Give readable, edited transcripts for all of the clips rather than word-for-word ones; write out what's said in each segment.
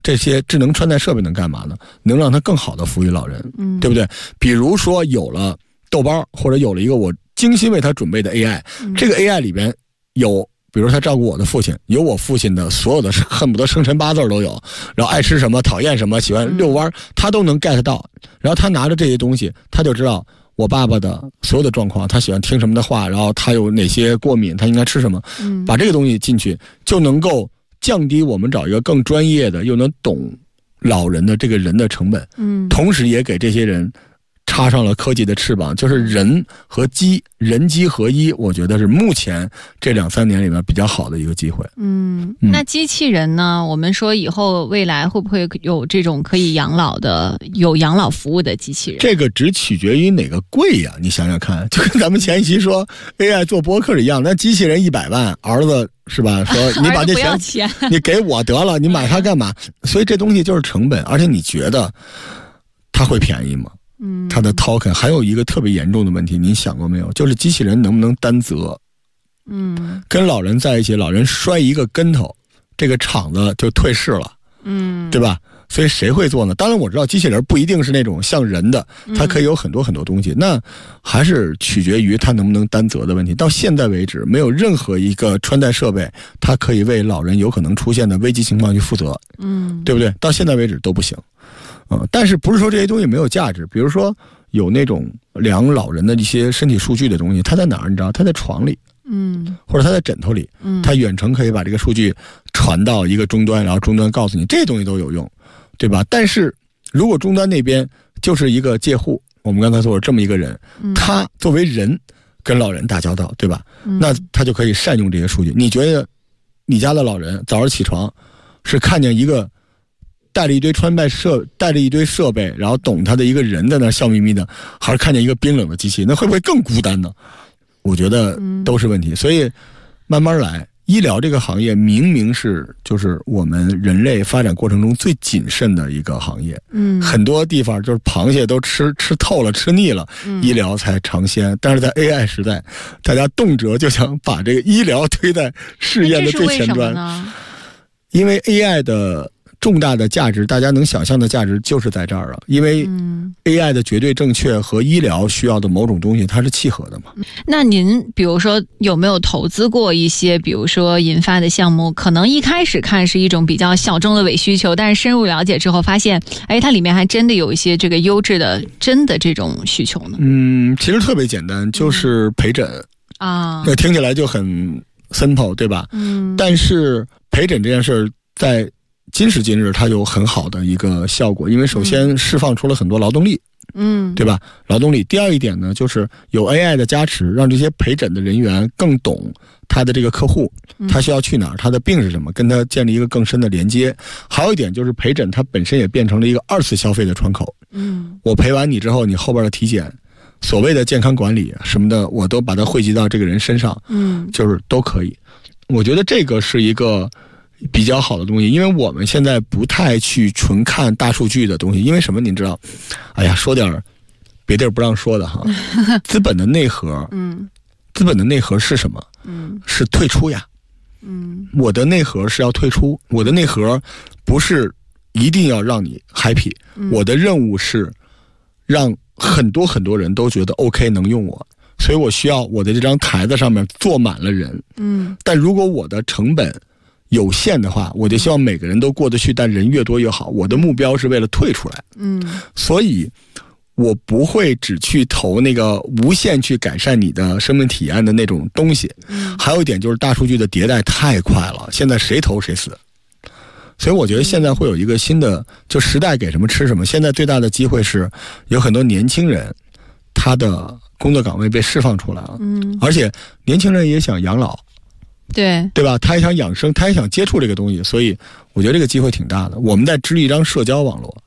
这些智能穿戴设备能干嘛呢？能让它更好的服务于老人，对不对？比如说有了豆包，或者有了一个我精心为他准备的 AI，这个 AI 里边有，比如他照顾我的父亲，有我父亲的所有的恨不得生辰八字都有，然后爱吃什么，讨厌什么，喜欢遛弯，他都能 get 到。然后他拿着这些东西，他就知道我爸爸的所有的状况，他喜欢听什么的话，然后他有哪些过敏，他应该吃什么，把这个东西进去，就能够降低我们找一个更专业的又能懂老人的这个人的成本，同时也给这些人插上了科技的翅膀，就是人和机，人机合一，我觉得是目前这2-3年里面比较好的一个机会。 那机器人呢？我们说以后未来会不会有这种可以养老的、有养老服务的机器人？这个只取决于哪个贵呀，你想想看，就跟咱们前一期说 AI 做播客一样，那机器人100万，儿子是吧？说你把这钱你给我得了，你买它干嘛？所以这东西就是成本，而且你觉得它会便宜吗？它的 token 还有一个特别严重的问题，您想过没有？就是机器人能不能担责？跟老人在一起，老人摔一个跟头，这个厂子就退市了，对吧？所以谁会做呢？当然我知道机器人不一定是那种像人的，它可以有很多很多东西，那还是取决于它能不能担责的问题。到现在为止，没有任何一个穿戴设备它可以为老人有可能出现的危机情况去负责，对不对？到现在为止都不行。但是不是说这些东西没有价值？比如说有那种量老人的一些身体数据的东西，它在哪儿？你知道，它在床里，或者它在枕头里，它远程可以把这个数据传到一个终端，然后终端告诉你这些东西都有用，对吧？但是如果终端那边就是一个借户，我们刚才说的这么一个人，他作为人跟老人打交道，对吧？那他就可以善用这些数据。你觉得你家的老人早上起床是看见一个带了一堆带着一堆设备，然后懂他的一个人在那笑眯眯的，还是看见一个冰冷的机器，那会不会更孤单呢？我觉得都是问题。所以慢慢来，医疗这个行业明明是就是我们人类发展过程中最谨慎的一个行业，很多地方就是螃蟹都吃透了，吃腻了，医疗才尝鲜。但是在 AI 时代，大家动辄就想把这个医疗推在试验的最前端，因为 AI 的重大的价值，大家能想象的价值就是在这儿啊！因为 AI 的绝对正确和医疗需要的某种东西，它是契合的嘛。 那您比如说有没有投资过一些，比如说研发的项目？可能一开始看是一种比较小众的伪需求，但是深入了解之后发现，它里面还真的有一些这个优质的真的这种需求呢。 其实特别简单，就是陪诊啊，那听起来就很 simple， 对吧？但是陪诊这件事儿在今时今日它有很好的一个效果，因为首先释放出了很多劳动力，对吧？劳动力。第二一点呢，就是有 AI 的加持，让这些陪诊的人员更懂他的这个客户，他需要去哪儿，他的病是什么，跟他建立一个更深的连接。还有一点就是陪诊它本身也变成了一个2次消费的窗口。我陪完你之后，你后边的体检，所谓的健康管理什么的，我都把它汇集到这个人身上，就是都可以。我觉得这个是一个比较好的东西，因为我们现在不太去纯看大数据的东西，因为什么您知道？哎呀，说点别地儿不让说的哈。资本的内核，资本的内核是什么？是退出呀。我的内核是要退出，我的内核不是一定要让你 happy，我的任务是让很多很多人都觉得 OK 能用我，所以我需要我的这张台子上面坐满了人。但如果我的成本有限的话，我就希望每个人都过得去，但人越多越好。我的目标是为了退出来，所以我不会只去投那个无限去改善你的生命体验的那种东西。还有一点就是大数据的迭代太快了，现在谁投谁死。所以我觉得现在会有一个新的，就时代给什么吃什么。现在最大的机会是有很多年轻人，他的工作岗位被释放出来了，而且年轻人也想养老。对吧？他也想养生，他也想接触这个东西，所以我觉得这个机会挺大的。我们在织一张社交网络。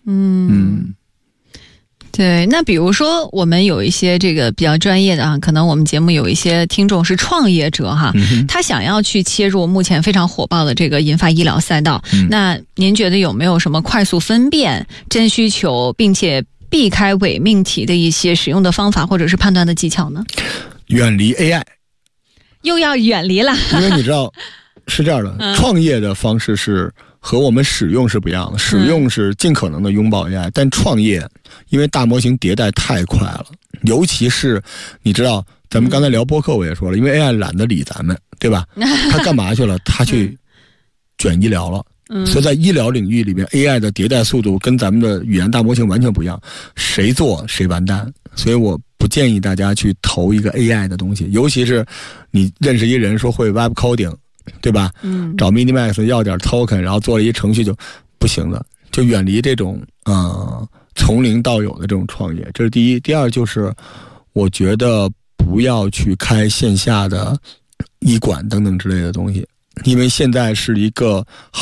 对。那比如说我们有一些这个比较专业的啊，可能我们节目有一些听众是创业者哈，他想要去切入目前非常火爆的这个研发医疗赛道，那您觉得有没有什么快速分辨真需求并且避开伪命题的一些使用的方法或者是判断的技巧呢？ 远离 AI。又要远离了， 因为你知道是这样的，创业的方式是和我们使用是不一样的。使用是尽可能的拥抱 AI，但创业，因为大模型迭代太快了，尤其是你知道，咱们刚才聊播客我也说了，因为 AI 懒得理咱们，对吧？他干嘛去了？他去卷医疗了。所以在医疗领域里面 AI 的迭代速度跟咱们的语言大模型完全不一样，谁做谁完蛋。所以我不建议大家去投一个 AI 的东西，尤其是你认识一人说会 web coding， 对吧？找 Minimax 要点 token， 然后做了一程序就不行的，就远离这种从零到有的这种创业，这是第一。第二就是我觉得不要去开线下的医馆等等之类的东西，因为现在是一个